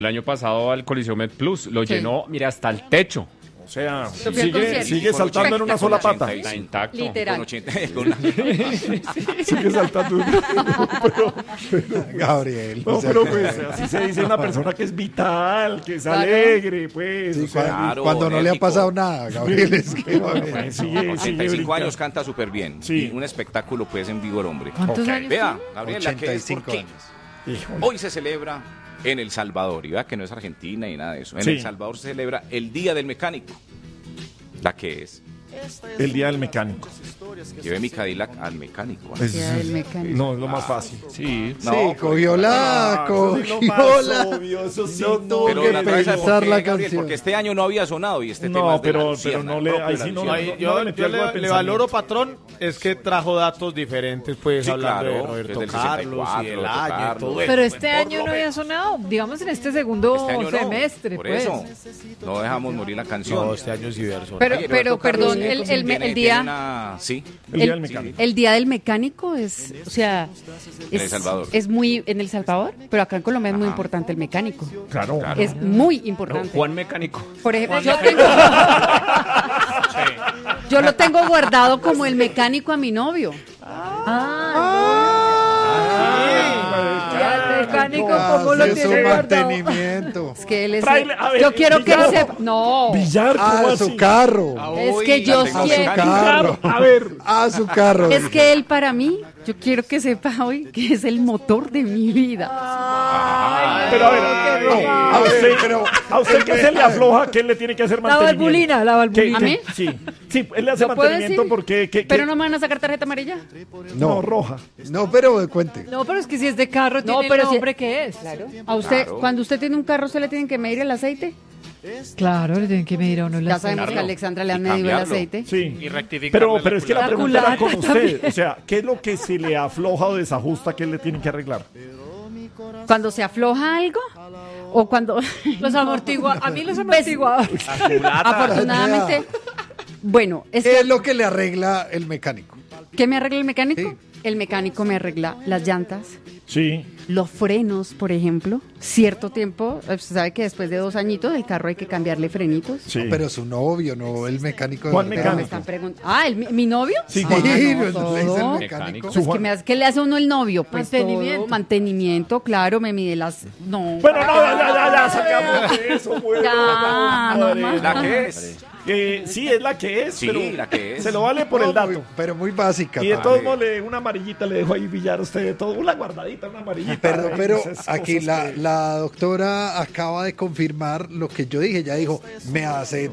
El año pasado al Coliseo Med Plus lo Sí. llenó, mira, hasta el techo. O sea, Lo fui al concierto. sigue saltando en una sola pata. Está intacto. Literal. Con 80, con una- Sigue saltando. Gabriel. No, o sea, pero pues así se dice una persona que es vital, que es alegre, pues. sí, o sea, Claro, cuando no le ha enérgico. pasado nada, Gabriel, es que pues, sigue 85 brincando. años canta súper bien. Sí. Y un espectáculo pues en vivo el hombre. ¿Cuántos Ok. años Vea, tiene? Gabriel, la que es 85 porque años. Híjole. hoy se celebra en El Salvador, y vea que no es Argentina ni nada de eso. En Sí. El Salvador se celebra el Día del Mecánico. La que es. El día del mecánico. Llevé mi Cadillac al mecánico. Es- Día del mecánico. no, es lo más fácil. Sí. No, Sí, cogió la, eso es lo cogió más la. obvio, eso sí, No no, tuvo pero que la traes a pensar la Gabriel, canción. porque este año no había sonado y este tema No, es de la pero luciérnaga, no le, propio ahí de la sí no, luciérnaga. no, Yo, no le metí yo algo de le pensamiento. valoro, patrón, es que trajo datos diferentes, pues, Sí, hablando claro, de Roberto desde el Carlos y 64, el Roberto año y Carlos. todo eso. Pero este Por año lo no había menos. sonado, digamos en este segundo Este año no, semestre, por pues. eso no dejamos morir la canción. No, este año sí verso. Pero, Oye, pero, Roberto Carlos perdón, el tiene día, una- sí, El día del mecánico. el día del mecánico es, o sea, En El Salvador. es muy en El Salvador, pero acá en Colombia es muy Ajá. importante el mecánico. Claro. Claro. Es muy importante. Juan Mecánico. Por ejemplo, yo lo tengo guardado como el mecánico a mi novio. Ya el mecánico, Ah, ¿cómo lo sí, tiene su guardado? mantenimiento. Es que él es. Fraile, a ver, Yo quiero que él Villar. sepa. No. Billar, ¿cómo A así? su carro. Es que yo la A su quiero. carro. A ver. A su carro. Es que él para mí, yo quiero que sepa hoy que es el motor de mi vida. Pero a ver, robado. a usted que se le afloja, ¿qué le tiene que hacer La mantenimiento? valvulina, la valvulina. ¿A mí? Sí, sí, él le hace ¿Lo puedo mantenimiento decir? porque... Pero no me van a sacar tarjeta amarilla. No, roja. No, pero cuente. No, pero es que si es de carro, tiene pero el si- nombre que es. A usted, Claro. cuando usted tiene un carro, ¿se le tienen que medir el aceite? Claro, le tienen que medir a uno Ya sabemos que a Alexandra le han Y medido el cambiarlo. aceite. Sí. Y rectificarle Pero es que la culata. pregunta era La con culata usted. también. O sea, ¿qué es lo que se le afloja o desajusta que él le tiene que arreglar? Cuando se afloja algo o cuando Los amortiguadores. A mí los amortiguadores. afortunadamente, bueno, es ¿Qué que es lo que le arregla el mecánico? ¿qué me arregla el mecánico? Sí. El mecánico me arregla las llantas, Sí. los frenos, por ejemplo. Cierto tiempo, usted sabe que después de 2 añitos el carro hay que cambiarle frenitos. Sí. Pero su novio, no el mecánico. de ¿Cuál verdad. Pero me mecánico? están preguntando. Ah, ¿mi novio? Sí, Sí, Ah, no, pues, le dice el todo. mecánico. Su- Pues, ¿qué le hace a uno el novio? Pues Mantenimiento. todo, mantenimiento, claro, me mide las... No. Bueno, no, ya, sacamos de eso, güey. Ya, no más. la que es. Sí, es la que es, Sí, pero la que es. se lo vale por el No, muy- dato. pero muy básica. Y de padre. todos modos, una amarillita le dejo ahí billar a usted de todo. Una guardadita, una amarillita. Perdón, Ay, pero esas aquí cosas que- la doctora acaba de confirmar lo que yo dije. Ya dijo, me hace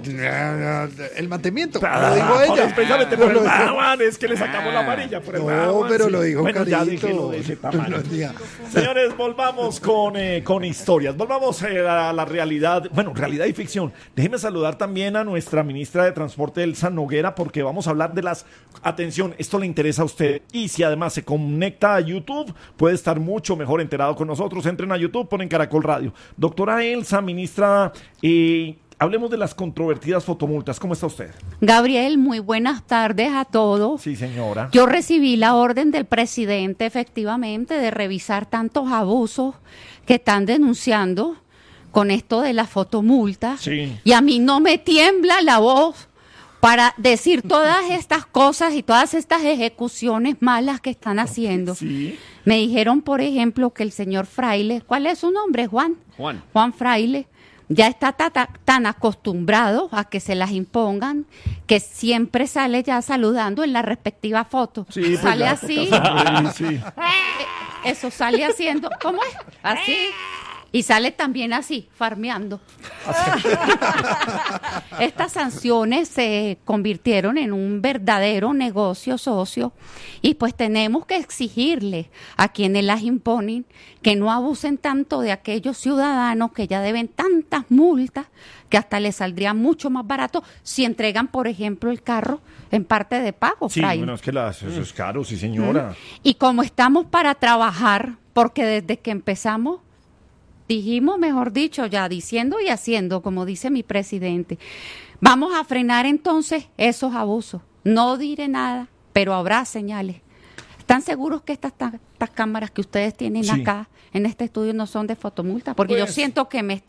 el mantenimiento. Lo dijo Ahora, ella. precisamente Pero por lo el dijo- Rawan, es que le sacamos la amarilla por el No, Rawan, pero sí. lo dijo Bueno, ya Carito. déjelo de ese tamaño. No, tía. Señores, volvamos con historias. Volvamos a la realidad. Bueno, realidad y ficción. Déjeme saludar también a nuestra ministra de Transporte, Elsa Noguera, porque vamos a hablar de las... Atención, esto le interesa a usted. Y si además se conecta a YouTube, puede estar mucho mejor enterado con nosotros. Entren a YouTube, ponen Caracol Radio. Doctora Elsa, ministra, hablemos de las controvertidas fotomultas. ¿Cómo está usted? Gabriel, muy buenas tardes a todos. Sí, señora. Yo recibí la orden del presidente, efectivamente, de revisar tantos abusos que están denunciando con esto de las fotomultas. Sí. Y a mí no me tiembla la voz para decir todas estas cosas y todas estas ejecuciones malas que están haciendo. Sí. Me dijeron, por ejemplo, que el señor Fraile, ¿cuál es su nombre, Juan? Juan Fraile, ya está tan acostumbrado a que se las impongan que siempre sale ya saludando en la respectiva foto. Sí, pues sale ya, así. Sí. Eso sale haciendo, ¿cómo es? Así. Y sale también así, farmeando. Estas sanciones se convirtieron en un verdadero negocio socio y pues tenemos que exigirle a quienes las imponen que no abusen tanto de aquellos ciudadanos que ya deben tantas multas que hasta les saldría mucho más barato si entregan, por ejemplo, el carro en parte de pago, Sí, Fray. bueno, es que eso es caro, sí, señora. Y como estamos para trabajar, porque desde que empezamos dijimos, mejor dicho, ya diciendo y haciendo, como dice mi presidente, vamos a frenar entonces esos abusos. No diré nada, pero habrá señales. ¿Están seguros que estas estas cámaras que ustedes tienen Sí. acá en este estudio no son de fotomulta, porque yo Pues- siento que me